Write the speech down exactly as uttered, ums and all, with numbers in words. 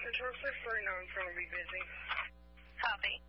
Control six three nine is going to be busy. Copy.